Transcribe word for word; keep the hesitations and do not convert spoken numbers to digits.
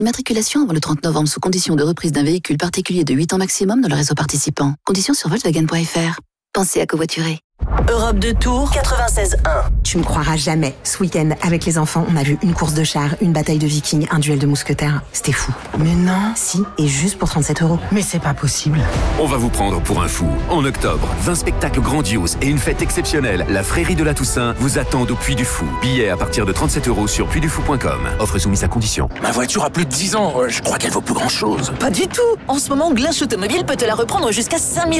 Immatriculation avant le trente novembre sous condition de reprise d'un véhicule particulier de huit ans maximum dans le réseau participant. Conditions sur Volkswagen point F R. Pensez à covoiturer. Europe de Tours, quatre-vingt-seize un. Tu me croiras jamais. Ce week-end, avec les enfants, on a vu une course de chars, une bataille de vikings, un duel de mousquetaires. C'était fou. Mais non. Si, et juste pour trente-sept euros. Mais c'est pas possible. On va vous prendre pour un fou. En octobre, vingt spectacles grandioses et une fête exceptionnelle. La Frérie de la Toussaint vous attendent au Puy du Fou. Billets à partir de trente-sept euros sur puy du fou point com. Offre soumise à condition. Ma voiture a plus de dix ans. Je crois qu'elle vaut plus grand chose. Pas du tout. En ce moment, Glinch Automobile peut te la reprendre jusqu'à cinq mille